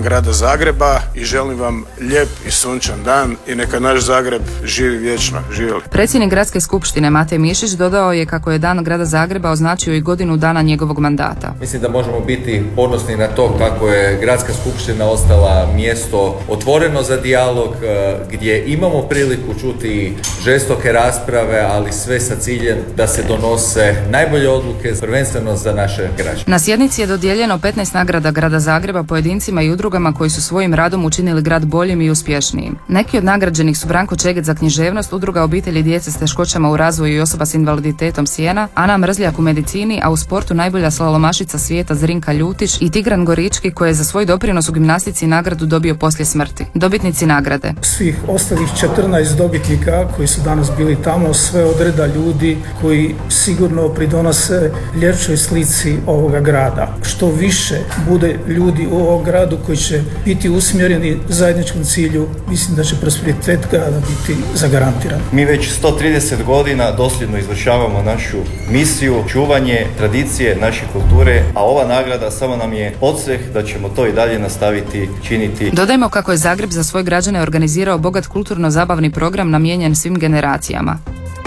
grada Zagreba i želim vam lijep i sunčan dan i neka naš Zagreb živi vječno. Živjeli. Predsjednik Gradske skupštine Matej Mišić dodao je kako je Dan grada Zagreba označio i godinu dana njegovog mandata. Mislim da možemo biti ponosni na to kako je Gradska skupština ostala mjesto otvoreno za dijalog, gdje imamo priliku čuti žestoke rasprave, ali sve sa ciljem da se donose najbolje odluke, prvenstveno za naše građane. Na sjednici je dodijeljeno 15 nagrada grada Zagreba pojedincima i udrugama koji su svojim radom učinili grad boljim i uspješnijim. Neki od nagrađenih su Branko Čeget za književnost, Udruga obitelji djece s teškoćama u razvoju i osoba s invaliditetom Sijena, Ana Mrzljak u medicini, a u sportu najbolja slalomašica svijeta Zrinka Ljutić i Tigran Gorički koji je za svoj doprinos u gimnastici nagradu dobio poslije smrti. Dobitnici nagrade. Svih ostalih 14 dobitnika koji su danas bili tamo, sve od reda ljudi koji sigurno pridonose ljepšoj slici ovoga grada. Što više bude ljudi u ovom gradu koji će biti usmjereni zajedničkom cilju, mislim da će prosperitet grada biti zagarantiran. Mi već 130 godina dosljedno izvršavamo našu misiju, čuvanje tradicije naše kulture, a ova nagrada samo nam je podsjeh da ćemo to i dalje nastaviti činiti. Dodajmo kako je Zagreb za svoje građane organizirao bogat kulturno-zabavni program namijenjen svim generacijama.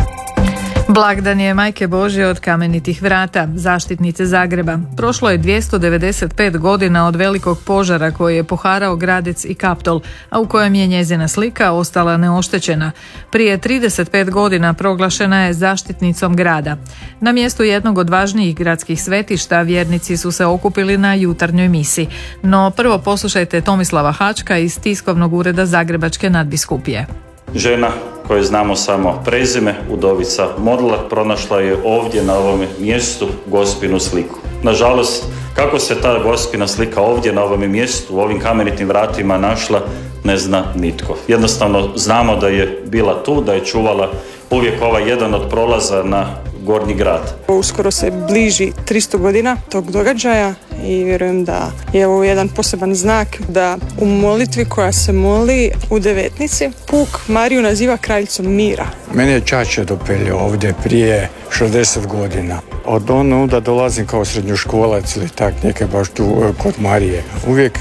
Blagdan je Majke Božje od Kamenitih vrata, zaštitnice Zagreba. Prošlo je 295 godina od velikog požara koji je poharao Gradec i Kaptol, a u kojem je njezina slika ostala neoštećena. Prije 35 godina proglašena je zaštitnicom grada. Na mjestu jednog od važnijih gradskih svetišta vjernici su se okupili na jutarnjoj misi. No prvo poslušajte Tomislava Hačka iz tiskovnog ureda Zagrebačke nadbiskupije. Žena koju znamo samo prezime, udovica Modlar, pronašla je ovdje na ovom mjestu gospinu sliku. Nažalost, kako se ta gospina slika ovdje na ovom mjestu, u ovim kamenitim vratima našla, ne zna nitko. Jednostavno znamo da je bila tu, da je čuvala uvijek ovaj jedan od prolaza na Gornji grad. Uskoro se bliži 300 godina tog događaja i vjerujem da je ovo jedan poseban znak da u molitvi koja se moli u devetnici Puk Mariju naziva kraljicom mira. Mene je čača dopeljao ovdje prije 60 godina. Od onda dolazim kao srednjoškolac ili tak neke baš tu kod Marije. Uvijek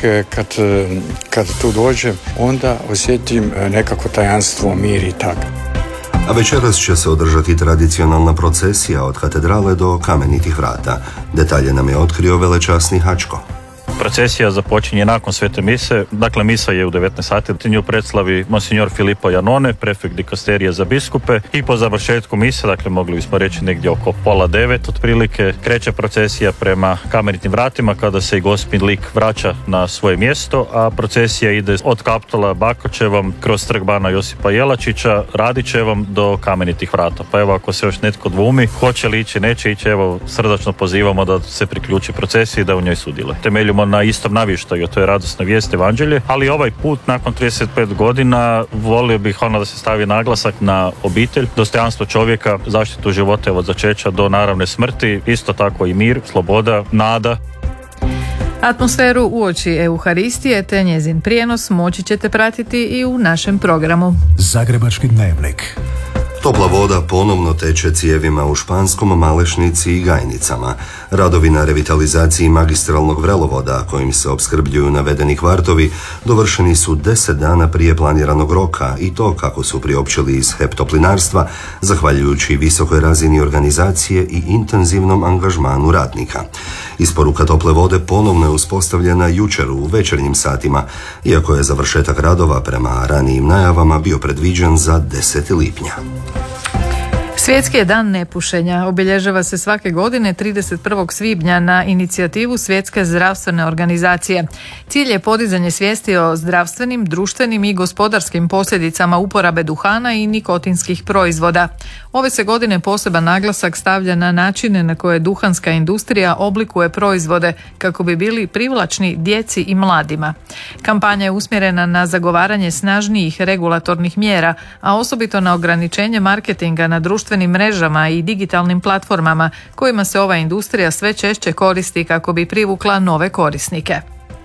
kad tu dođem, onda osjetim nekako tajanstvo, mir i tak. A večeras će se održati tradicionalna procesija od katedrale do Kamenitih vrata. Detalje nam je otkrio velečasni Hačko. Procesija započinje nakon svete mise, dakle misa je u 19 sati, nju predslavi monsignor Filippo Janone, prefekt dikasterije za biskupe i po završetku mise, dakle mogli bismo reći negdje oko 8:30 otprilike, kreće procesija prema Kamenitim vratima kada se i gospin lik vraća na svoje mjesto, a procesija ide od Kaptola Bakočevom kroz trg bana Josipa Jelačića, Radićevom do Kamenitih vrata. Pa evo ako se još netko dvumi, hoće li ići, neće ići, evo srdačno pozivamo da se priključi procesiji i da u njoj sudjeluje. Temeljimo na istom navještaju, to je radosna vijest evanđelje, ali ovaj put nakon 35 godina volio bih da se stavi naglasak na obitelj, dostojanstvo čovjeka, zaštitu života od začeća do naravne smrti, isto tako i mir, sloboda, nada. Atmosferu uoči Euharistije te njezin prijenos moći ćete pratiti i u našem programu. Zagrebački dnevnik. Topla voda ponovno teče cijevima u Španskom, Malešnici i Gajnicama. Radovi na revitalizaciji magistralnog vrelovoda kojim se opskrbljuju navedeni kvartovi dovršeni su 10 dana prije planiranog roka i to kako su priopćili iz HEP Toplinarstva, zahvaljujući visokoj razini organizacije i intenzivnom angažmanu radnika. Isporuka tople vode ponovno je uspostavljena jučer u večernjim satima, iako je završetak radova prema ranijim najavama bio predviđen za 10. lipnja. Svjetski je dan nepušenja. Obilježava se svake godine 31. svibnja na inicijativu Svjetske zdravstvene organizacije. Cilj je podizanje svijesti o zdravstvenim, društvenim i gospodarskim posljedicama uporabe duhana i nikotinskih proizvoda. Ove se godine poseban naglasak stavlja na načine na koje duhanska industrija oblikuje proizvode kako bi bili privlačni djeci i mladima. Kampanja je usmjerena na zagovaranje snažnijih regulatornih mjera, a osobito na ograničenje marketinga na društvenim mrežama i digitalnim platformama kojima se ova industrija sve češće koristi kako bi privukla nove korisnike.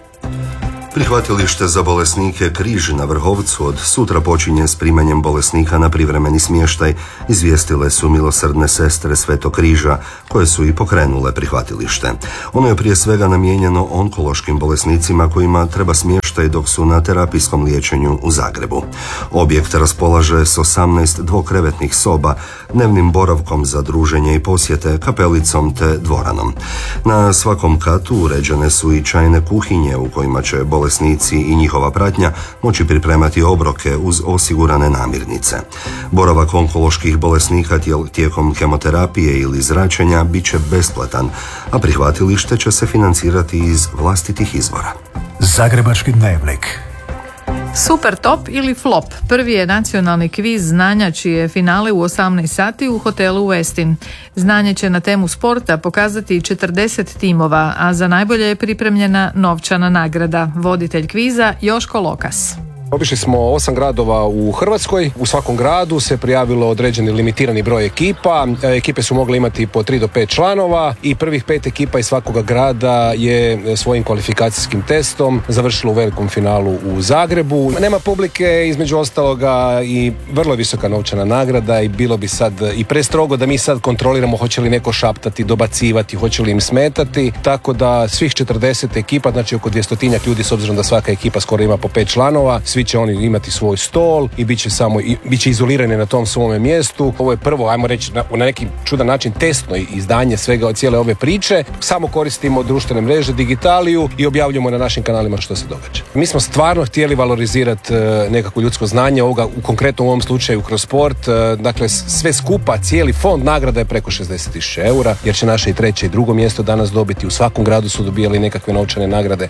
Prihvatilište za bolesnike Križ na Vrhovcu od sutra počinje s primanjem bolesnika na privremeni smještaj, izvijestile su milosrdne sestre Svetog Križa, koje su i pokrenule prihvatilište. Ono je prije svega namijenjeno onkološkim bolesnicima kojima treba smještaj smještaj dok su na terapijskom liječenju u Zagrebu. Objekt raspolaže s 18 dvokrevetnih soba, dnevnim boravkom za druženje i posjete, kapelicom te dvoranom. Na svakom katu uređene su i čajne kuhinje u kojima će bolesnici i njihova pratnja moći pripremati obroke uz osigurane namirnice. Boravak onkoloških bolesnika tijekom kemoterapije ili zračenja bit će besplatan, a prihvatilište će se financirati iz vlastitih izvora. Zagrebački dnevnik. Super top ili flop? Prvi je nacionalni kviz znanja čije finale u 18 sati u hotelu Westin. Znanje će na temu sporta pokazati 40 timova, a za najbolje je pripremljena novčana nagrada. Voditelj kviza Joško Lokas. Obišli smo 8 gradova u Hrvatskoj. U svakom gradu se prijavilo određeni limitirani broj ekipa. Ekipe su mogle imati po 3 do 5 članova i prvih 5 ekipa iz svakoga grada je svojim kvalifikacijskim testom završilo u velikom finalu u Zagrebu. Nema publike, između ostaloga, i vrlo visoka novčana nagrada i bilo bi sad i prestrogo da mi sad kontroliramo hoće li neko šaptati, dobacivati, hoće li im smetati. Tako da svih 40 ekipa, znači oko 200 ljudi, s obzirom da svaka ekipa skoro ima po 5 članova, svi će oni imati svoj stol i bit će izolirani na tom svome mjestu. Ovo je prvo, ajmo reći, na neki čudan način testno izdanje svega od cijele ove priče. Samo koristimo društvene mreže, digitaliju i objavljujemo na našim kanalima što se događa. Mi smo stvarno htjeli valorizirati nekako ljudsko znanje, ovoga u konkretnom ovom slučaju kroz sport. Dakle, sve skupa, cijeli fond nagrada je preko 60.000 eura, jer će naše i 3. i 2. mjesto danas dobiti. U svakom gradu su dobijali nekakve novčane nagrade.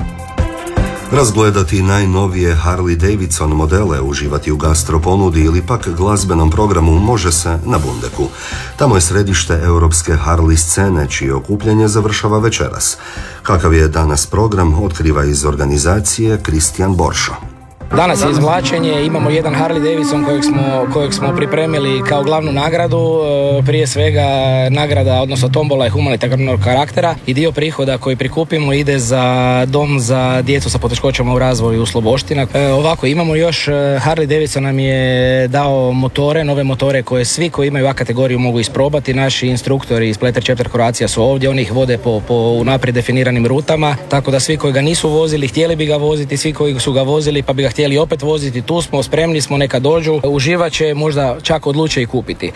Razgledati najnovije Harley Davidson modele, uživati u gastro ponudi ili pak glazbenom programu može se na Bundeku. Tamo je središte europske Harley scene, čije okupljanje završava večeras. Kakav je danas program, otkriva iz organizacije Kristijan Boršo. Danas je izvlačenje, imamo jedan Harley Davidson kojeg smo pripremili kao glavnu nagradu, prije svega nagrada, odnosno tombola je humanitarnog karaktera i dio prihoda koji prikupimo ide za dom za djecu sa poteškoćama u razvoju u Sloboština. Ovako, imamo još, Harley Davidson nam je dao motore, nove motore koje svi koji imaju A kategoriju mogu isprobati. Naši instruktori iz Pleter Chapter Croatia su ovdje, oni ih vode po unaprijed definiranim rutama, tako da svi koji ga nisu vozili, htjeli bi ga voziti, svi koji su ga vozili pa bi ga htjeli opet voziti, tu smo, spremni smo, neka dođu, uživat će, možda čak odluče i kupiti.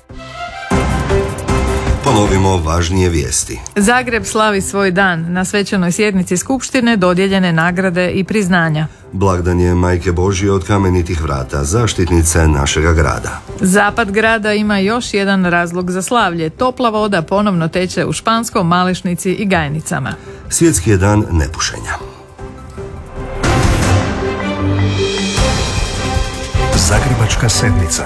Ponovimo važnije vijesti. Zagreb slavi svoj dan. Na svečanoj sjednici skupštine dodijeljene nagrade i priznanja. Blagdan je Majke Božje od Kamenitih vrata, zaštitnice našega grada. Zapad grada ima još jedan razlog za slavlje. Topla voda ponovno teče u Španskom, Malešnici i Gajnicama. Svjetski je dan nepušenja. Zagrebačka sedmica.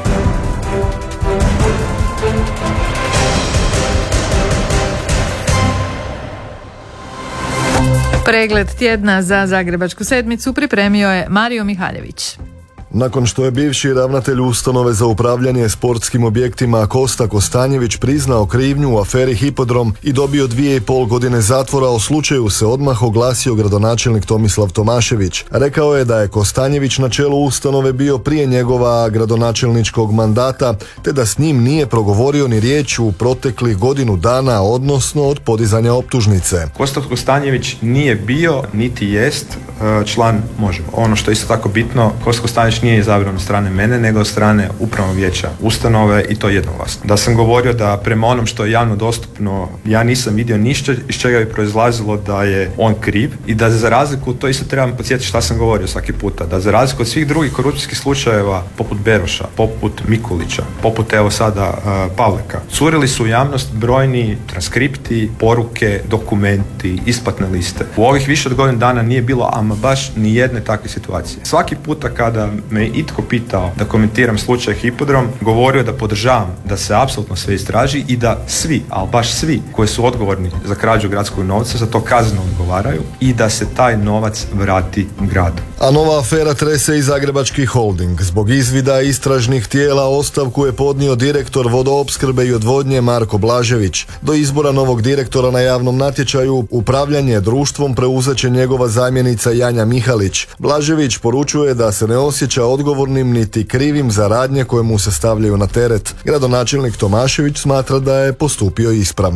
Pregled tjedna za Zagrebačku sedmicu pripremio je Mario Mihaljević. Nakon što je bivši ravnatelj ustanove za upravljanje sportskim objektima Kosta Kostanjević priznao krivnju u aferi Hipodrom i dobio 2,5 godine zatvora, o slučaju se odmah oglasio gradonačelnik Tomislav Tomašević. Rekao je da je Kostanjević na čelu ustanove bio prije njegova gradonačelničkog mandata, te da s njim nije progovorio ni riječ u proteklih godinu dana, odnosno od podizanja optužnice. Kosta Kostanjević nije bio, niti jest član Možemo. Ono što je isto tako bitno, Kosta Kostanjević nije izabran od strane mene, nego od strane upravnog vijeća ustanove i to jednoglasno. Da sam govorio da prema onom što je javno dostupno, ja nisam vidio ništa iz čega bi proizlazilo da je on kriv i da za razliku, to isto trebam podsjetiti šta sam govorio svaki puta, da za razliku od svih drugih korupcijskih slučajeva poput Beroša, poput Mikulića, poput evo sada Pavleka, curili su u javnost brojni transkripti, poruke, dokumenti, isplatne liste. U ovih više od godinu dana nije bilo ama baš ni jedne takve situacije. Svaki puta kada me itko pitao da komentiram slučaj Hipodrom, govorio da podržavam da se apsolutno sve istraži i da svi, ali baš svi koji su odgovorni za krađu gradskog novca za to kazneno odgovaraju i da se taj novac vrati gradu. A nova afera trese i Zagrebački holding. Zbog izvida istražnih tijela ostavku je podnio direktor vodoopskrbe i odvodnje Marko Blažević. Do izbora novog direktora na javnom natječaju upravljanje društvom preuzet će njegova zamjenica Janja Mihalić. Blažević poručuje da se ne osjeća odgovornim niti krivim za radnje koje mu se stavljaju na teret. Gradonačelnik Tomašević smatra da je postupio ispravno.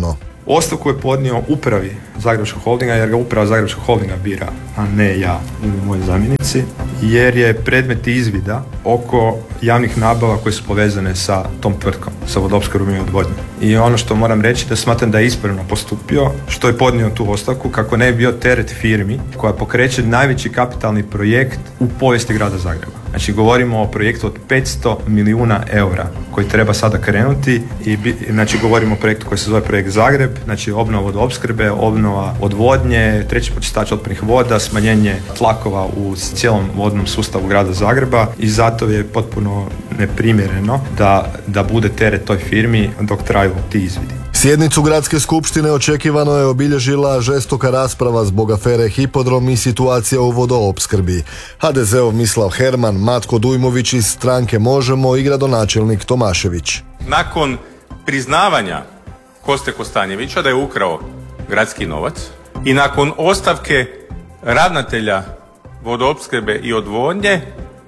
Ostavku je podnio upravi Zagrebačkog holdinga, jer ga uprava Zagrebačkog holdinga bira, a ne ja ili moji zamjenici, jer je predmet izvida oko javnih nabava koje su povezane sa tom tvrtkom, sa vodoopskrbom i odvodnjom. I ono što moram reći da smatram da je ispravno postupio, što je podnio tu ostavku kako ne bi bio teret firmi koja pokreće najveći kapitalni projekt u povijesti grada Zagreba. Znači govorimo o projektu od 500 milijuna eura koji treba sada krenuti i znači govorimo o projektu koji se zove projekt Zagreb, znači obnova vodoopskrbe, obnova odvodnje, treći pročistač otpadnih voda, smanjenje tlakova u cijelom vodnom sustavu grada Zagreba i zato je potpuno neprimjereno da bude teret toj firmi dok traju ti izvidi. Sjednicu gradske skupštine očekivano je obilježila žestoka rasprava zbog afere Hipodrom i situacija u vodoopskrbi. HDZ-ov Mislav Herman, Matko Dujmović iz stranke Možemo i gradonačelnik Tomašević. Nakon priznavanja Koste Kostanjevića da je ukrao gradski novac i nakon ostavke ravnatelja vodoopskrbe i odvodnje,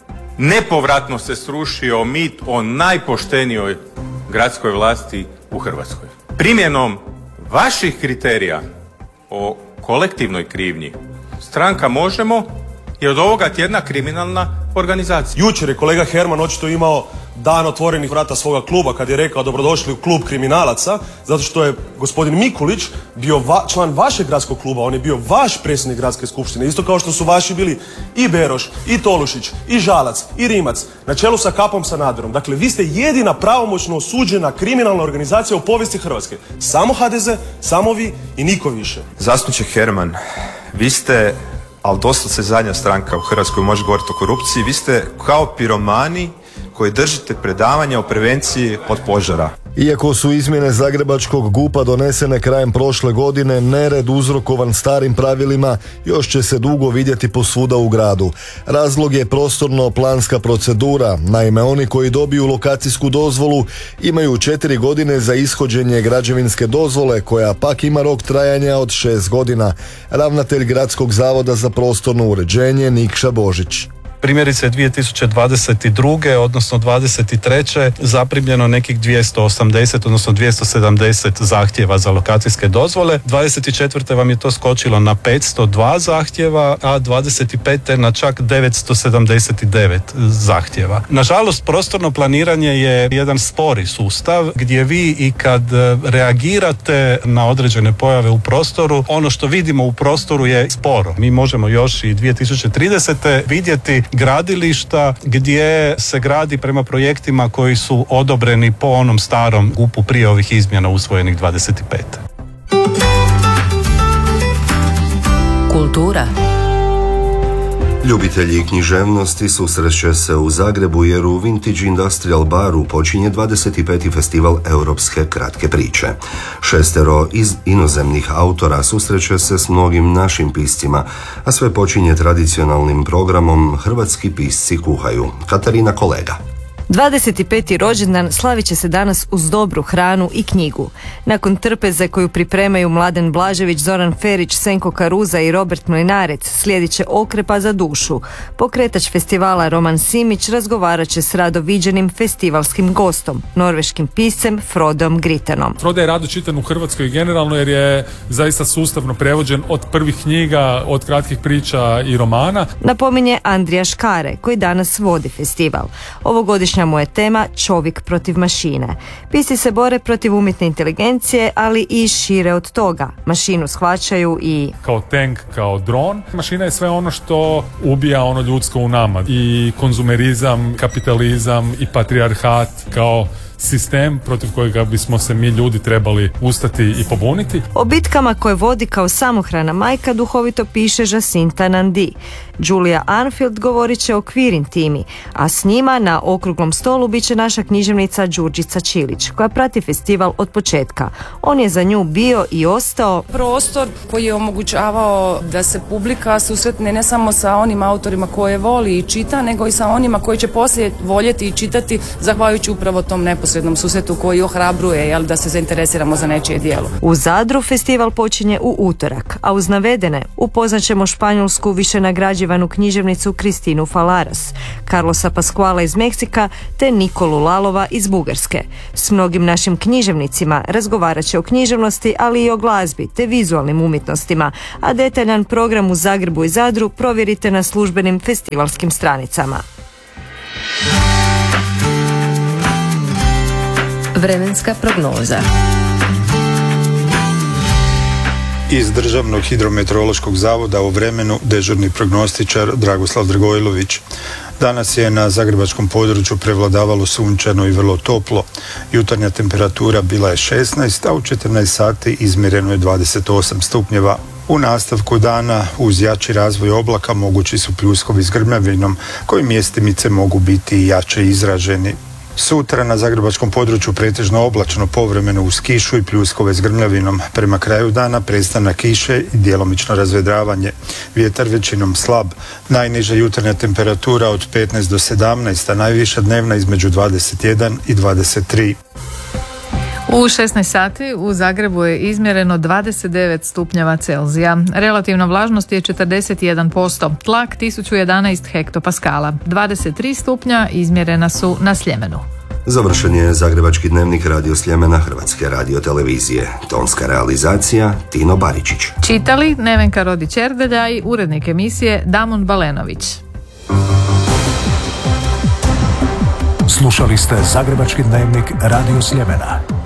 nepovratno se srušio mit o najpoštenijoj gradskoj vlasti u Hrvatskoj. Primjenom vaših kriterija o kolektivnoj krivnji, stranka Možemo je od ovoga tjedna kriminalna organizacija. Jučer je kolega Herman očito imao dan otvorenih vrata svoga kluba kad je rekao dobrodošli u klub kriminalaca, zato što je gospodin Mikulić bio član vašeg gradskog kluba, on je bio vaš predsjednik gradske skupštine, isto kao što su vaši bili i Beroš, i Tolušić, i Žalac, i Rimac, na čelu sa Kapom Sanaderom. Dakle, vi ste jedina pravomoćno osuđena kriminalna organizacija u povijesti Hrvatske. Samo HDZ, samo vi i niko više. Zastupniče Herman, vi ste, ali doslovce zadnja stranka u Hrvatskoj može govoriti o korupciji, vi ste kao piromani koji držite predavanja o prevenciji od požara. Iako su izmjene zagrebačkog GUP-a donesene krajem prošle godine, nered uzrokovan starim pravilima još će se dugo vidjeti posvuda u gradu. Razlog je prostorno-planska procedura. Naime, oni koji dobiju lokacijsku dozvolu imaju 4 godine za ishođenje građevinske dozvole, koja pak ima rok trajanja od 6 godina. Ravnatelj Gradskog zavoda za prostorno uređenje Nikša Božić. Primjerice 2022. odnosno 2023. zaprimljeno nekih 280 odnosno 270 zahtjeva za lokacijske dozvole. 2024. vam je to skočilo na 502 zahtjeva, a 2025. na čak 979 zahtjeva. Nažalost, prostorno planiranje je jedan spori sustav gdje vi i kad reagirate na određene pojave u prostoru, ono što vidimo u prostoru je sporo. Mi možemo još i 2030. vidjeti gradilišta gdje se gradi prema projektima koji su odobreni po onom starom GUP-u prije ovih izmjena usvojenih 25. Kultura. Ljubitelji književnosti susreće se u Zagrebu jer u Vintage Industrial Baru počinje 25. festival europske kratke priče. 6 iz inozemnih autora susreće se s mnogim našim piscima, a sve počinje tradicionalnim programom Hrvatski pisci kuhaju. Katarina Kolega. 25. rođendan slavit će se danas uz dobru hranu i knjigu. Nakon trpeze koju pripremaju Mladen Blažević, Zoran Ferić, Senko Karuza i Robert Mlinarec, slijedit će okrepa za dušu. Pokretač festivala Roman Simić razgovarat će s rado viđenim festivalskim gostom, norveškim piscem Frodom Gritenom. Frodo je rado čitan u Hrvatskoj generalno jer je zaista sustavno prevođen od prvih knjiga, od kratkih priča i romana. Napominje Andrija Škare, koji danas vodi festival. Ovogodišnja mu je tema čovjek protiv mašine. Pisci se bore protiv umjetne inteligencije, ali i šire od toga. Mašinu shvaćaju i kao tank, kao dron. Mašina je sve ono što ubija ono ljudsko u nama. I konzumerizam, kapitalizam i patrijarhat kao sistem protiv kojega bismo se mi ljudi trebali ustati i pobuniti. O bitkama koje vodi kao samohrana majka duhovito piše Jacinta Nandi. Julia Arnfield govorit će o queer intimi, a s njima na okruglom stolu bit će naša književnica Đurđica Čilić, koja prati festival od početka. On je za nju bio i ostao prostor koji je omogućavao da se publika susretne ne samo sa onim autorima koje voli i čita, nego i sa onima koji će poslije voljeti i čitati zahvaljujući upravo tom neposrednom neposrednom susretu koji ohrabruje da se zainteresiramo za nečije djelo. U Zadru festival počinje u utorak, a uz navedene upoznat ćemo španjolsku više nagrađivanu književnicu Kristinu Falaras, Carlosa Pascuala iz Meksika te Nikolu Lalova iz Bugarske. S mnogim našim književnicima razgovarat će o književnosti, ali i o glazbi te vizualnim umjetnostima, a detaljan program u Zagrebu i Zadru provjerite na službenim festivalskim stranicama. Vremenska prognoza. Iz Državnog hidrometeorološkog zavoda o vremenu dežurni prognostičar Dragoslav Dragojlović. Danas je na zagrebačkom području prevladavalo sunčano i vrlo toplo. Jutarnja temperatura bila je 16, a u 14 sati izmjereno je 28 stupnjeva. U nastavku dana uz jači razvoj oblaka mogući su pljuskovi s grmljavinom koji mjestimice mogu biti i jače izraženi. Sutra na zagrebačkom području pretežno oblačno, povremeno uz kišu i pljuskove s grmljavinom. Prema kraju dana prestanak kiše i djelomično razvedravanje. Vjetar većinom slab. Najniža jutarnja temperatura od 15 do 17, a najviša dnevna između 21 i 23. U 16 sati u Zagrebu je izmjereno 29 stupnjeva Celzija. Relativna vlažnost je 41%, tlak 1011 hektopaskala. 23 stupnja izmjerena su na Sljemenu. Završen je Zagrebački dnevnik Radio Sljemena Hrvatske radiotelevizije. Tonska realizacija Tino Baričić. Čitali Nevenka Rodić-Erdelja i urednik emisije Damon Balenović. Slušali ste Zagrebački dnevnik Radio Sljemena.